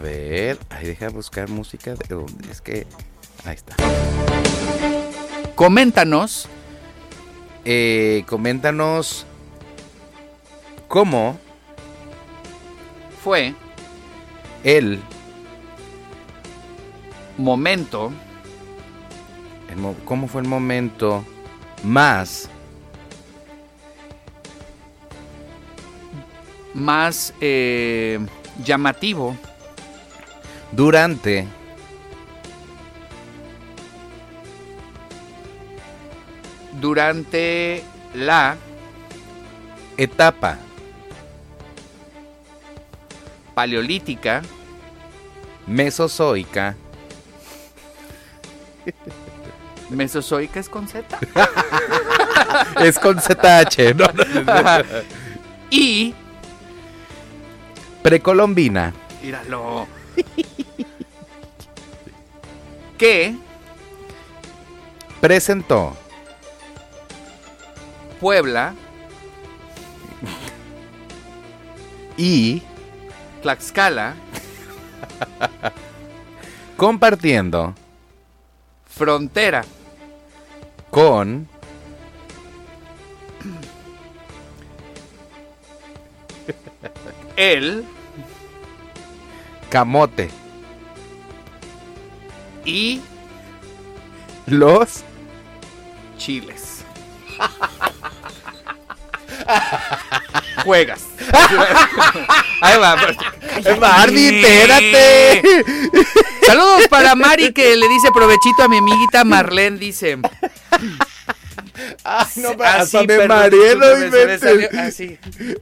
ver, ahí deja buscar música. Es que, ahí está. Coméntanos cómo fue el momento cómo fue el momento más llamativo durante la etapa paleolítica mesozoica. Mesozoica es con Z. Es con ZH, ¿no? Y precolombina. míralo. Que presentó Puebla y Tlaxcala compartiendo frontera con el camote y los chiles. Juegas. Ahí va. Marvin, espérate. Saludos para Mari, que le dice provechito a mi amiguita Marlene, dice. Ay, no, hasta me mareé, no inventes. Así.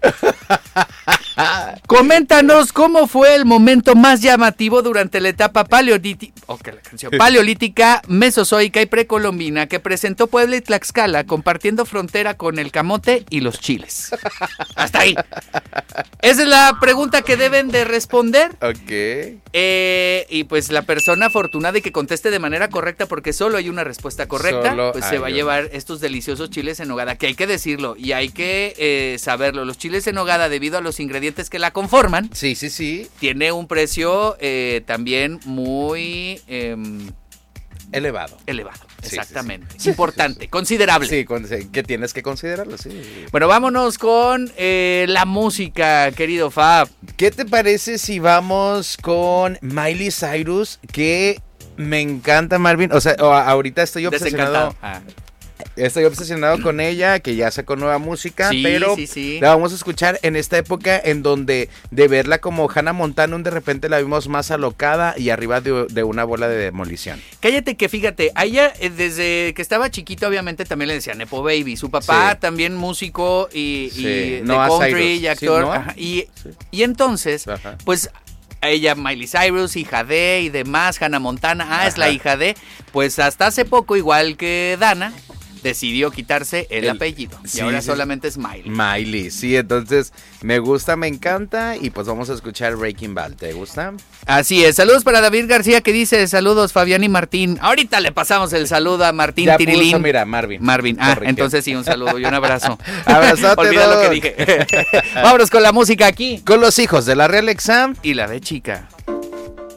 Coméntanos cómo fue el momento más llamativo durante la etapa paleolítica, mesozoica y precolombina que presentó Puebla y Tlaxcala, compartiendo frontera con el camote y los chiles. Hasta ahí. Esa es la pregunta que deben de responder. Ok. Y pues la persona afortunada y que conteste de manera correcta, porque solo hay una respuesta correcta, pues se va a llevar estos deliciosos chiles en nogada, que hay que decirlo y hay que saberlo. Los chiles en nogada, debido a los ingredientes que la conforman, sí, tiene un precio también muy elevado. Exactamente. Sí. Importante, considerable. Sí, que tienes que considerarlo, sí. Bueno, vámonos con la música, querido Fab. ¿Qué te parece si vamos con Miley Cyrus? Que me encanta, Marvin. O sea, ahorita estoy obsesionado. Estoy obsesionado con ella, que ya sacó nueva música, pero la vamos a escuchar en esta época en donde de verla como Hannah Montana, de repente la vimos más alocada y arriba de una bola de demolición. Cállate que fíjate, a ella desde que estaba chiquita obviamente también le decían Nepo Baby, su papá también músico y de country y actor. Y entonces, pues a ella Miley Cyrus, hija de y demás, Hannah Montana, es la hija de, pues hasta hace poco, igual que Dana, decidió quitarse el apellido. Y ahora solamente es Miley. Miley, sí, entonces me gusta, me encanta. Y pues vamos a escuchar Breaking Bad. ¿Te gusta? Así es. Saludos para David García, que dice: saludos Fabián y Martín. Ahorita le pasamos el saludo a Martín ya Tirilín. Puso, mira, Marvin. Entonces sí, un saludo y un abrazo. Abrazote. Olvida lo que dije. Vámonos con la música aquí. Con los hijos de la Real Exam y la B chica.